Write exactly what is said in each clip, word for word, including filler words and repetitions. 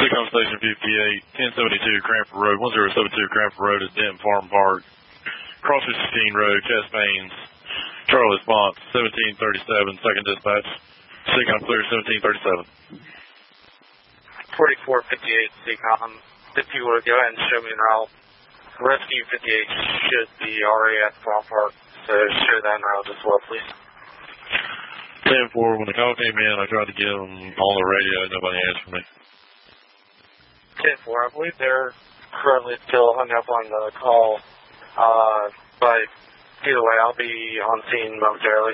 Seacom Station fifty-eight, ten seventy-two Cranford Road, one zero seven two Cranford Road at Denton Farm Park. Cross sixteen Road, Chest Baines. Charlie response, seventeen thirty-seven, second dispatch. Seacom clear, seventeen thirty-seven. forty-four fifty-eight Seacom. If you would go ahead and show me an route. Rescue fifty-eight should be already at the farm park, so show that route as well, please. ten four, when the call came in, I tried to get them on the radio, nobody answered me. ten four, I believe they're currently still hung up on the call, uh, but either way, I'll be on scene momentarily.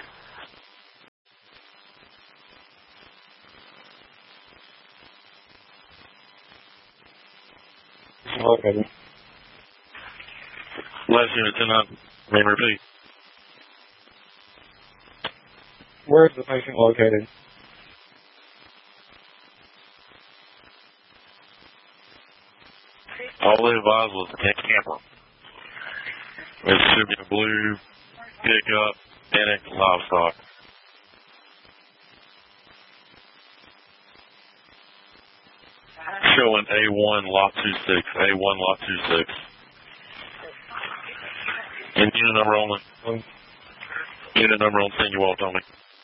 Okay. Last unit, ten nine, main repeat. Where is the patient located? All they advised was a camper. It should be a blue pickup, Annex livestock. Showing A one lot two six, A one lot two six. And unit number only. Unit number on scene, you all told me.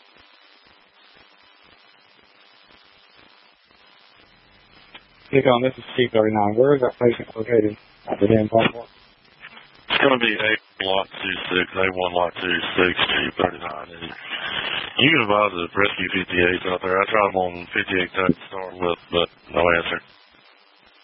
Seacom, this is C thirty-nine. Where is that patient located at the Denton Farm Park? It's going to be A lot two six, A one lot two six, G thirty-nine. And you can advise the Rescue fifty-eights out there. I tried them on fifty-eight to start with, but no answer.